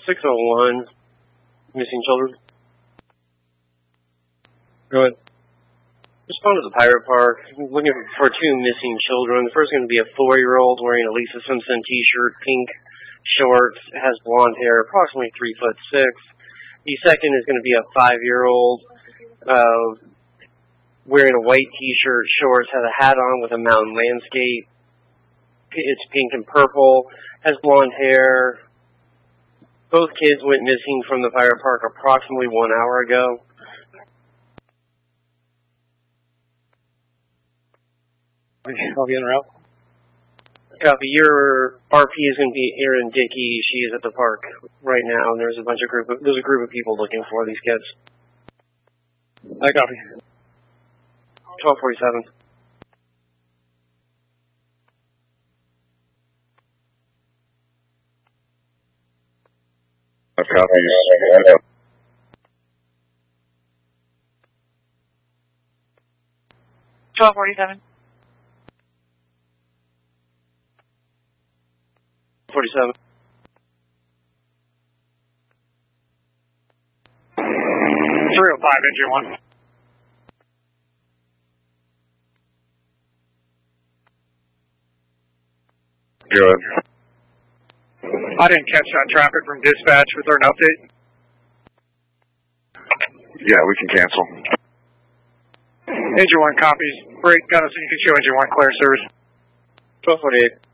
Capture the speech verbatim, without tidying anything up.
six oh one, missing children. Go ahead. Respond to the Pirate Park, looking for two missing children. The first is going to be a four-year-old wearing a Lisa Simpson t-shirt, pink shorts, has blonde hair, approximately three foot six. The second is going to be a five-year-old uh, wearing a white t-shirt, shorts, has a hat on with a mountain landscape. It's pink and purple, has blonde hair. Both kids went missing from the Pirate Park approximately one hour ago. I'll be en route. Copy. Your R P is going to be Erin Dickey. She is at the park right now, and there's a bunch of group of, there's a group of people looking for these kids. I copy. twelve forty-seven. I copy. twelve forty-seven. forty-seven. three oh five, engine one. Good. I didn't catch that traffic from dispatch. Was there an update? Yeah, we can cancel. Engine one copies. Break, got us. You can show engine one clear service. twelve forty-eight.